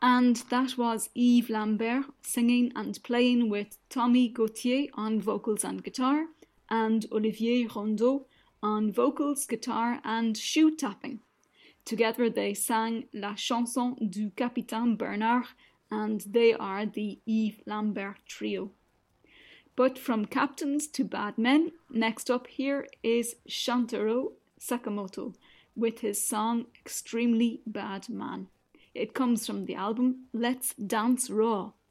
And that was Yves Lambert singing and playing with Tommy Gauthier on vocals and guitar, and Olivier Rondeau on vocals, guitar, and shoe tapping. Together they sang La Chanson du Capitaine Bernard, and they are the Yves Lambert Trio. But from captains to bad men, next up here is Shantaro Sakamoto with his song Extremely Bad Man. It comes from the album Let's Dance Raw.